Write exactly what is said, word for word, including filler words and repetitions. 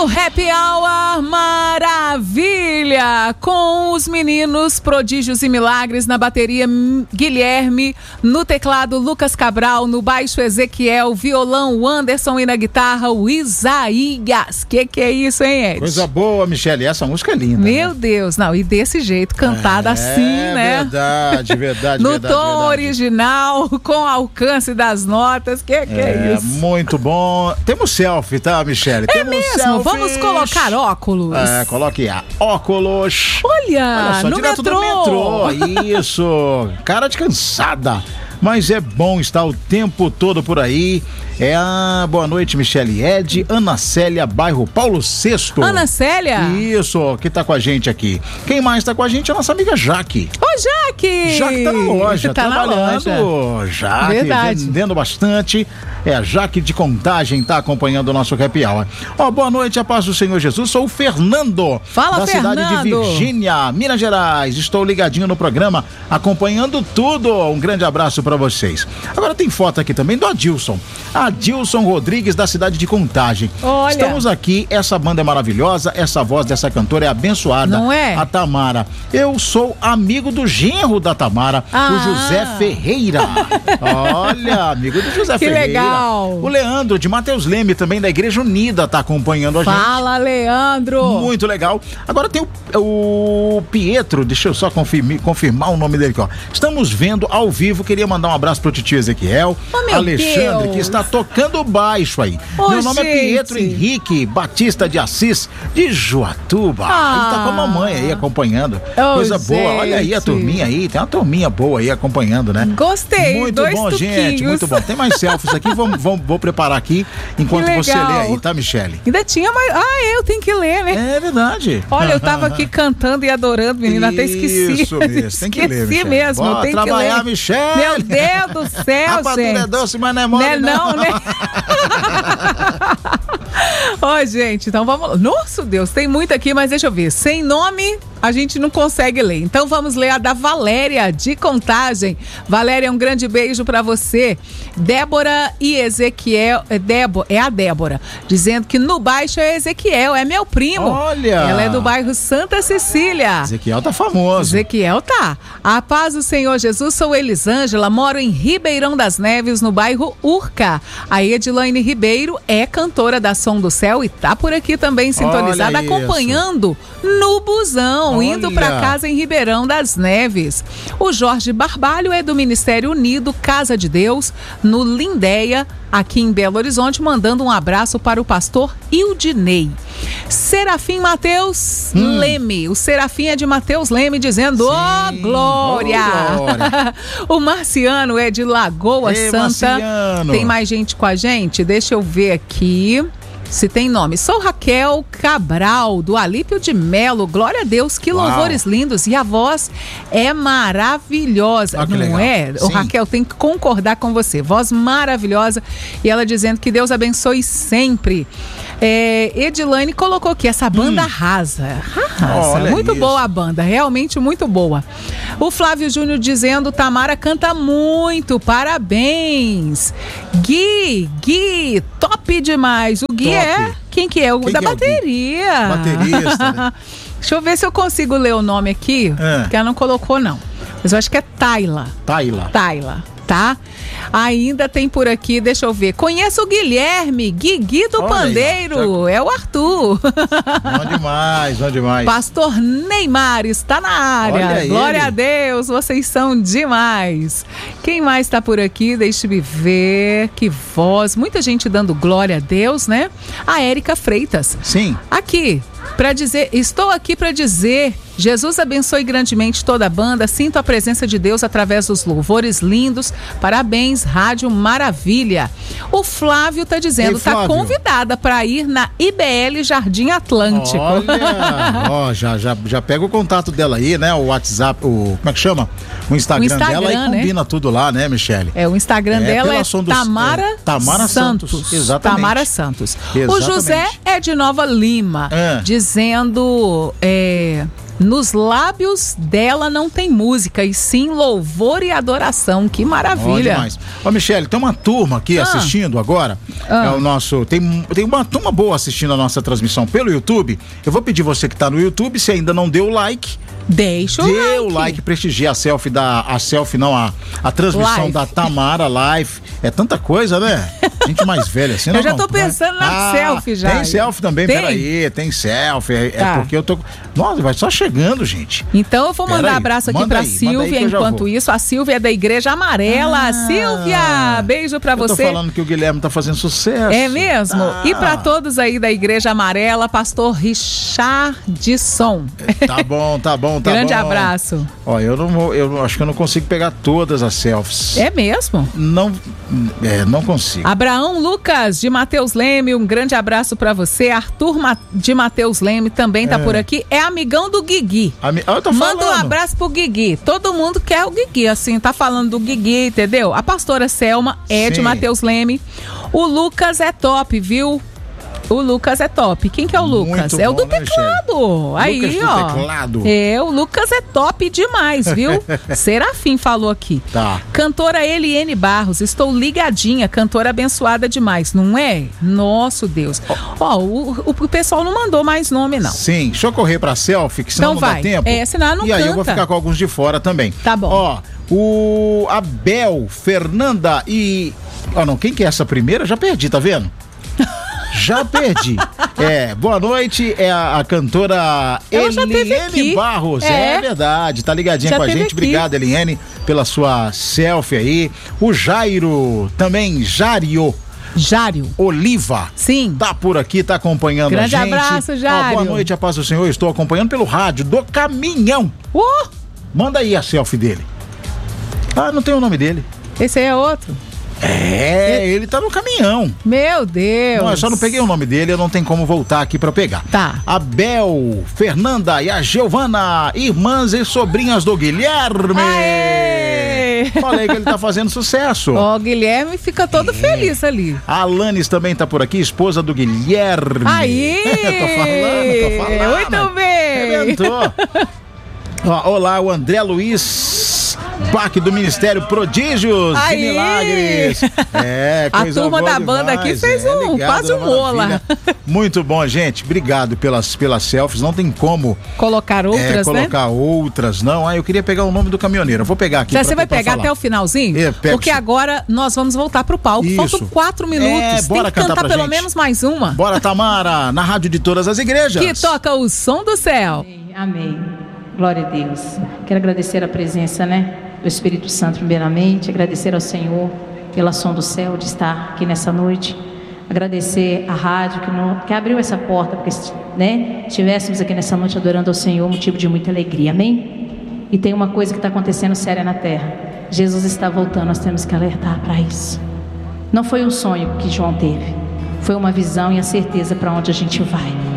No Happy Hour Maravilha, com os meninos Prodígios e Milagres na bateria, Guilherme, no teclado Lucas Cabral, no baixo Ezequiel, violão o Anderson e na guitarra o Isaías. Que que é isso, hein, Ed? Coisa boa, Michele, essa música é linda. Meu né? Deus, não, e desse jeito, cantada é, assim, né? Verdade, verdade, no verdade. tom verdade. original, com alcance das notas, que que é, é isso? Muito bom. Temos selfie, tá, Michele? É Temos mesmo, selfies. vamos colocar óculos. É, coloque a óculos. Olha, Olha só, no direto metrô. do metrô. Isso, cara de cansada. Mas é bom estar o tempo todo por aí. É a boa noite, Michele Ed, Ana Célia, bairro Paulo sexto. Ana Célia? Isso, que tá com a gente aqui. Quem mais tá com a gente é a nossa amiga Jaque. Ô, Jaque! Jaque tá na loja, tá trabalhando. Na loja. Jaque, verdade. vendendo bastante. É a Jaque de Contagem, tá acompanhando o nosso Happy Hour. Ó, boa noite, a paz do Senhor Jesus. Sou o Fernando. Fala, da Fernando. cidade de Virgínia, Minas Gerais. Estou ligadinho no programa, acompanhando tudo. Um grande abraço pra vocês. Agora tem foto aqui também do Adilson. Adilson Rodrigues, da cidade de Contagem. Olha. Estamos aqui, essa banda é maravilhosa, essa voz dessa cantora é abençoada. Não é? A Tamara. Eu sou amigo do genro da Tamara, Ah. o José Ferreira. Olha, amigo do José Que Ferreira. legal. O Leandro, de Mateus Leme, também da Igreja Unida, tá acompanhando a gente. Fala, Leandro. Muito legal. Agora tem o, o Pietro, deixa eu só confirmar, confirmar o nome dele aqui, ó. Estamos vendo ao vivo, queria mandar um abraço pro titio Ezequiel, oh, meu Alexandre, Deus. que está tocando baixo aí. Oh, meu nome gente. é Pietro Henrique Batista de Assis, de Joatuba. Ah. Ele tá com a mamãe aí acompanhando. Oh, Coisa boa, gente. olha aí a turminha aí, tem uma turminha boa aí acompanhando, né? Gostei. Muito dois bom, tuquinhos. gente, muito bom. Tem mais selfies aqui, vamos, vamos, vou preparar aqui enquanto Que você lê legal. aí, tá, Michele? Ainda tinha mais. Ah, eu tenho que ler, né? É verdade. Olha, eu tava aqui cantando e adorando, menina, até esqueci. Isso mesmo, tem que ler, Esqueci Michele. mesmo, Bora tem que trabalhar, ler. Michele. Meu Deus do céu, Rapadura gente. é doce, mas não é mole, Né, não, não. né? Ó, gente, então vamos. Nossa, Deus, tem muito aqui, mas deixa eu ver. Sem nome, a gente não consegue ler. Então vamos ler a da Valéria, de Contagem. Valéria, um grande beijo pra você. Débora e Ezequiel. É, Débora, é a Débora, dizendo que no baixo é Ezequiel, é meu primo. Olha! Ela é do bairro Santa Cecília. Ezequiel tá famoso. Ezequiel tá. A paz do Senhor Jesus, sou Elisângela, moro em Ribeirão das Neves, no bairro Urca. A Edilaine Ribeiro é cantora da Som do Céu e tá por aqui também sintonizada, Olha acompanhando no busão, Olha. indo pra casa em Ribeirão das Neves. O Jorge Barbalho é do Ministério Unido Casa de Deus, no Lindéia, aqui em Belo Horizonte, mandando um abraço para o pastor Ildinei. Serafim Mateus Hum. Leme, o Serafim é de Mateus Leme, dizendo, ô oh, glória! Ô, glória. O Marciano é de Lagoa Ei, Santa. Marciano. Tem mais gente com a gente? Deixa eu ver aqui se tem nome. Sou Raquel Cabral, do Alípio de Melo. Glória a Deus, que Uau. louvores lindos. E a voz é maravilhosa. Ah, que não legal. é? O Sim. Raquel, tem que concordar com você. Voz maravilhosa. E ela dizendo que Deus abençoe sempre. É, Edilane colocou aqui, essa banda arrasa. Arrasa. Olha Muito isso. boa a banda, realmente muito boa. O Flávio Júnior dizendo, Tamara canta muito, parabéns. Gui, Gui, top demais. O Gui Top. é, quem que é? O Quem da que é o Gui? bateria. Baterista, né? Deixa eu ver se eu consigo ler o nome aqui, É. que ela não colocou não. Mas eu acho que é Tayla. Taila. Tayla, tá? Ainda tem por aqui, deixa eu ver. Conheço o Guilherme, Guigui do Olha aí, Pandeiro, é o Arthur. Bom demais, bom demais. Pastor Neymar está na área. Olha Glória ele. a Deus, vocês são demais. Quem mais está por aqui? Deixa eu ver. Que voz. Muita gente dando glória a Deus, né? A Érica Freitas. Sim. Aqui, para dizer, estou aqui para dizer, Jesus abençoe grandemente toda a banda, sinto a presença de Deus através dos louvores lindos, parabéns, Rádio Maravilha. O Flávio tá dizendo, Ei, tá Flávio. convidada para ir na I B L Jardim Atlântico. Olha, ó, já, já, já pega o contato dela aí, né? O WhatsApp, o, como é que chama? O Instagram, O Instagram, dela e né? combina tudo lá, né, Michele? É, o Instagram É, dela pela é som dos- Tamara, é, Tamara Santos. Santos, exatamente. Tamara Santos. O Exatamente. José é de Nova Lima, É. dizendo, é, Nos lábios dela não tem música, e sim louvor e adoração. Que maravilha. Bom demais. Ô, Michele, tem uma turma aqui ah. assistindo agora. Ah. É o nosso. Tem, tem uma turma boa assistindo a nossa transmissão pelo YouTube. Eu vou pedir você que tá no YouTube, se ainda não deu o like. Deixa o Dê like. o like, prestigia a selfie da. A selfie, não, a, a transmissão live. Da Tamara Live. É tanta coisa, né? Gente mais velha assim, não. Eu já tô pensando na ah, selfie já. Tem selfie também, tem? Peraí, tem selfie. É, tá. é porque eu tô. Nossa, vai só chegando, gente. Então eu vou mandar Pera abraço aí. aqui manda pra aí, Silvia. Enquanto isso, a Silvia é da Igreja Amarela. Ah, Silvia, beijo pra você. Eu tô falando que o Guilherme tá fazendo sucesso. É mesmo? Ah. E pra todos aí da Igreja Amarela, pastor Richardson. Tá bom, tá bom. Tá Grande bom. abraço. Ó, eu não vou, eu acho que eu não consigo pegar todas as selfies. É mesmo? Não, é, não consigo. Abraão Lucas de Mateus Leme, um grande abraço pra você. Arthur Ma- de Mateus Leme também tá é. por aqui. É amigão do Guigui. Ami- ah, eu tô Manda falando. um abraço pro Guigui. Todo mundo quer o Guigui, assim, tá falando do Guigui, entendeu? A pastora Selma é Sim. de Mateus Leme. O Lucas é top, viu? O Lucas é top. Quem que é o Lucas? Muito é o do bom, teclado. Né, Aí, Lucas ó. do teclado. É, o Lucas é top demais, viu? Serafim falou aqui. Tá. Cantora Eliene Barros, estou ligadinha. Cantora abençoada demais, não é? Nosso Deus. Ó, o, o, o pessoal não mandou mais nome, não. Sim, deixa eu correr pra selfie, que senão então não vai. dá tempo. É, senão não E aí canta. eu vou ficar com alguns de fora também. Tá bom. Ó, o Abel, Fernanda e... Ó, não, quem que é essa primeira? Já perdi, tá vendo? Já perdi. É, boa noite, é a, a cantora Eliene Barros. É. é verdade, tá ligadinha já com a gente. Aqui. Obrigado, Eliene, pela sua selfie aí. O Jairo, também Jário. Jário Oliva. Sim. Tá por aqui, tá acompanhando Grande a gente. Grande abraço, Jário. Ó, boa noite, a paz do Senhor. Estou acompanhando pelo rádio do caminhão. Uh! Manda aí a selfie dele. Ah, não tem o nome dele. Esse aí é outro. É, ele tá no caminhão. Meu Deus. Não, eu só não peguei o nome dele, eu não tenho como voltar aqui pra pegar. Tá. A Bel, Fernanda e a Giovana, irmãs e sobrinhas do Guilherme. Aê! Falei que ele tá fazendo sucesso. Ó, o Guilherme fica todo é. feliz ali. A Alanis também tá por aqui, esposa do Guilherme. Aí! tô falando, tô falando. Muito bem. Arrebentou. Ó, olá, o André Luiz Bach do Ministério Prodígios Aí. de Milagres. É, coisa A turma boa da demais. banda aqui fez é, um, ligado, quase um mola. Muito bom, gente. Obrigado pelas, pelas selfies. Não tem como colocar outras, é, colocar né? outras, não. Ah, eu queria pegar o nome do caminhoneiro. Eu vou pegar aqui. Já você vai pra pegar falar. até o finalzinho? É, porque agora nós vamos voltar pro palco. Isso. Faltam quatro minutos. É, bora tem que cantar pelo gente. menos mais uma. Bora, Tamara, na rádio de todas as igrejas. Que toca o som do céu. Amém. Amém. Glória a Deus. Quero agradecer a presença, né, do Espírito Santo primeiramente, agradecer ao Senhor pela som do céu de estar aqui nessa noite, agradecer a rádio que, não, que abriu essa porta, porque, né, estivéssemos aqui nessa noite adorando ao Senhor, motivo de muita alegria, amém? E tem uma coisa que está acontecendo séria na terra, Jesus está voltando, nós temos que alertar para isso. Não foi um sonho que João teve, foi uma visão e a certeza para onde a gente vai.